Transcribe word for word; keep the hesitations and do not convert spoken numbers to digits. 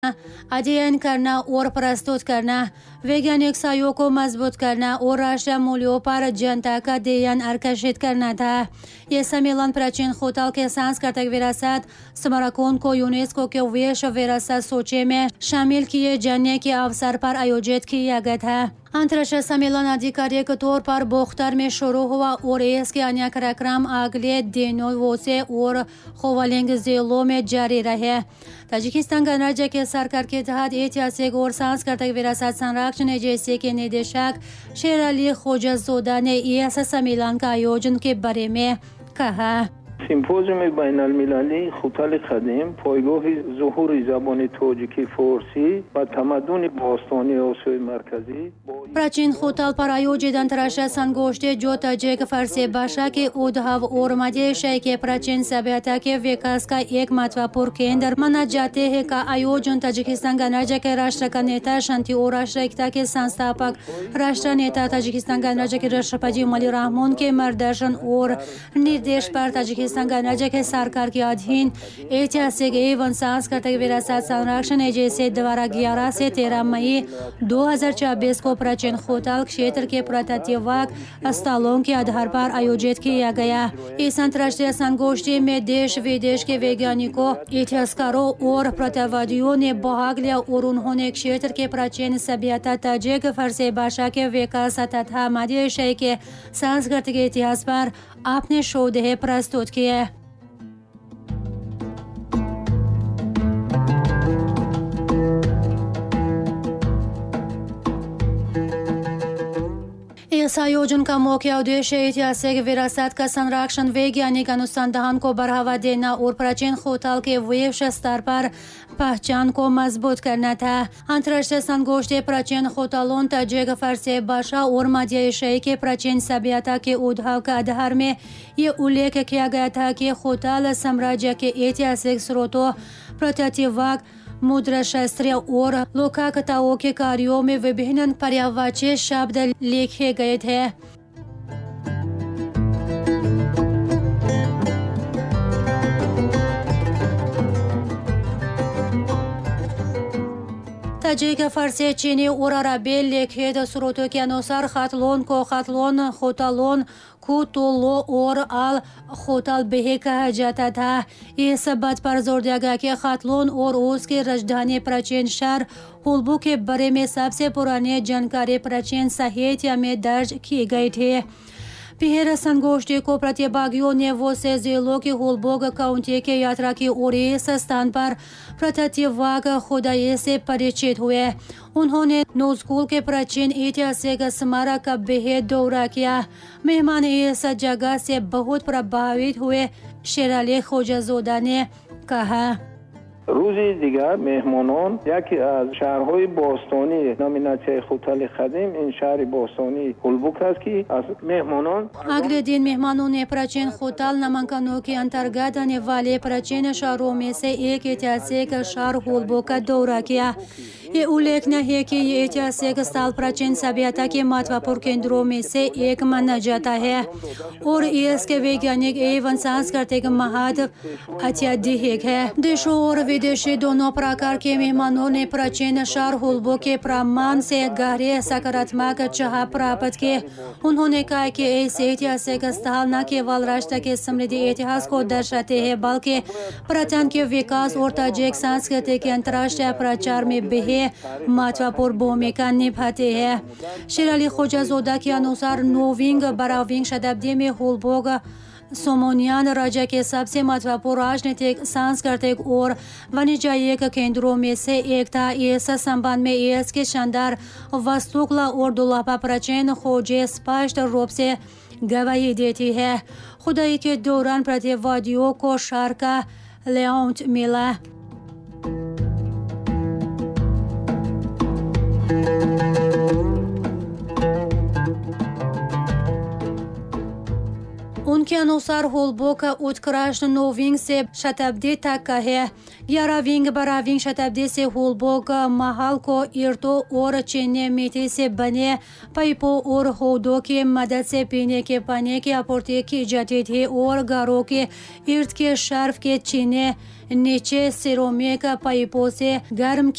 अध्ययन करना और प्रस्तुत करना, वैज्ञानिक सहयोग को मजबूत करना और राष्ट्रीय मूल्यों पर जनता का ध्यान आकर्षित करना था। यह सम्मेलन प्राचीन खोताल के सांस्कृतिक विरासत स्मारकों को यूनेस्को के विश्व विरासत सूची में शामिल किए जाने के अवसर पर आयोजित किया गया था। अंतर्राष्ट्रीय सम्मेलन आधिकारिक तौर पर बोख्तर में शुरू हुआ और इसके अन्य कार्यक्रम अगले दिनों से और खोवालिंग जिलों में जारी रहे। ताजिकिस्तान गणराज्य के सरकार के तहत ऐतिहासिक और सांस्कृतिक विरासत संरक्षण एजेंसी के निदेशक शेर अली खोजाजोदा ने इस सम्मेलन का आयोजन के बारे में कहा। सिम्पोजियम बैनुल-मिलली खोताल कदीम पॉयगोह ज़ुहूर ज़बान ताजिकी फ़ारसी व तमद्दुन बास्तानी एशियाई मरकज़ी। प्राचीन खोताल पर आयोजित अंतर्राष्ट्रीय संगोष्ठी जो ताजिक फारसी भाषा के उद्भव और मध्य एशिया के प्राचीन सभ्यता के विकास का एक महत्वपूर्ण केंद्र माना जाते हैं का आयोजन ताजिकिस्तान गणराज्य के राष्ट्र का नेता, शांति और राष्ट्र एकता के संस्थापक राष्ट्र नेता ताजिकिस्तान गणराज्य के राष्ट्रपति मौलाना रहमान के मार्गदर्शन और निर्देश पर ताजिकिस्तान गणराज्य के सरकार के अधीन ऐतिहासिक एवं सांस्कृतिक विरासत संरक्षण एजेंसी द्वारा ग्यारह से तेरह मई दो हजार चौबीस को प्राचीन खोताल क्षेत्र के पुरातात्विक स्थलों के आधार पर आयोजित किया गया। इस अंतर्राष्ट्रीय संगोष्ठी में देश विदेश के वैज्ञानिकों, इतिहासकारों और पुरातत्वविदों ने भाग लिया और उन्होंने क्षेत्र के प्राचीन सभ्यता, ताजिक फारसी भाषा के विकास तथा मध्य एशिया के सांस्कृतिक इतिहास पर अपने शोध प्रस्तुत किए। इस आयोजन का मुख्य उद्देश्य ऐतिहासिक विरासत का संरक्षण, वैज्ञानिक अनुसंधान को बढ़ावा देना और प्राचीन खोताल के विश्व स्तर पर पहचान को मजबूत करना था। अंतर्राष्ट्रीय संगोष्ठी प्राचीन खोतालों, ताजिक फारसी भाषा और मध्य एशिया के प्राचीन सभ्यता के उद्भव के आधार में ये उल्लेख किया गया था कि खोताल साम्राज्य के ऐतिहासिक स्रोतों, पुरातात्विक, मुद्रा शास्त्र और लोककथाओं के कार्यों में विभिन्न पर्यायवाची शब्द लिखे गए थे। ताजिक फारसी, चीनी और अरबी लिखित स्रोतों के अनुसार खतलोन को खतलोन, खोतालोन, खुतुलो और अल खोताल भी कहा जाता था। इस बात पर जोर दिया गया कि खतलोन और उसकी राजधानी प्राचीन शहर हुल्बू के बारे में सबसे पुरानी जानकारी प्राचीन साहित्य में दर्ज की गई थी। फिर संगोष्ठी को प्रतिभागियों ने वो से जिलों की हुल्बोग काउंटी की यात्रा की और इस स्थान पर पुरातात्विक खुदाई से परिचित हुए। उन्होंने नूस्कूल के प्राचीन ऐतिहासिक स्मारक का भी दौरा किया। मेहमान इस जगह से बहुत प्रभावित हुए, शेर अली खोजाजोदा ने कहा। روزی دیگر مهمانان یکی از شهرهای باستانی نامیناچه خوتال قدیم این شهر باستانی هولبوک است که از مهمانان अगले दिन मेहमानों ने प्राचीन खोताल नामांकनों के अंतर्गत आने वाले प्राचीन शहरों में से एक ऐतिहासिक शहर हुल्बुक का दौरा किया। ये उल्लेखनीय है कि ये ऐतिहासिक स्थल प्राचीन सभ्यता के महत्वपूर्ण केंद्रों में से एक माना जाता है और इसके वैज्ञानिक एवं सांस्कृतिक महत्व अत्यधिक है। देशों और विदेशी दोनों प्रकार के मेहमानों ने प्राचीन शहर हुल्बुक के प्रमाण से गहरे सकारात्मक चाह प्राप्त किए। उन्होंने कहा कि ऐसे ऐतिहासिक स्थल न केवल राष्ट्र के समृद्ध इतिहास को दर्शाते हैं बल्कि पर्यटन के विकास और ताजिक संस्कृति के अंतर्राष्ट्रीय प्रचार में भी महत्वपूर्ण भूमिका निभाते हैं। शेर अली खोजाजोदा के अनुसार नौवीं बारहवीं शताब्दी में हुल्बुक सोमोनियन राज्य के सबसे महत्वपूर्ण राजनीतिक, सांस्कृतिक और वाणिज्यिक केंद्रों में से एक था। इस संबंध में इसकी शानदार वास्तुकला और दुर्लभ प्राचीन खोजें स्पष्ट रूप से गवाही देती है। खुदाई के दौरान प्रतिवादियों को शहर का लेआउट मिला। उनके अनुसार होलबोक उत्कृष्ट नोविंग से शताब्दी तक का है। ग्यारहवीं बारहवीं शताब्दी से होलबोक महल को ईंटों और चीनी मिट्टी से बने पाइपों और हौदों की मदद से पीने के पानी की आपूर्ति की जाती थी और घरों के इर्द के शर्फ के चीने नीचे सिरोमिक पाइपों से गर्म